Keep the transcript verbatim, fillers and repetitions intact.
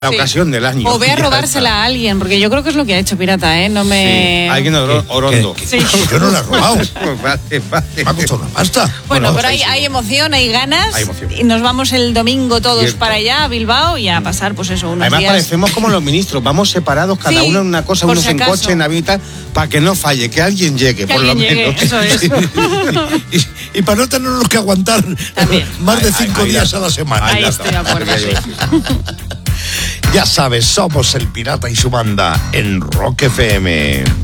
La sí. ocasión del año. O ve a robársela a alguien, porque yo creo que es lo que ha hecho Pirata, ¿eh? No me... Sí. Alguien oro- orondo. Que- Sí. que Yo no la he robado. Vale, vale. Me ha costado una pasta. Bueno, pero sí, hay, sí. hay emoción, hay ganas. Hay emoción. Y nos vamos el domingo todos Cierto. para allá, a Bilbao, y a pasar, pues eso, unos Además días. parecemos como los ministros, vamos separados, cada Sí, uno en una cosa, por unos si en acaso. coche, en avión y tal, para que no falle, que alguien llegue, Que por alguien lo llegue, menos. eso es. Y, y para no tenernos que aguantar También. más de Ahí- cinco ahí- días ahí- a la semana. Ahí ya estoy está. de acuerdo, sí. Ya sabes, somos el Pirata y su banda en Rock F M.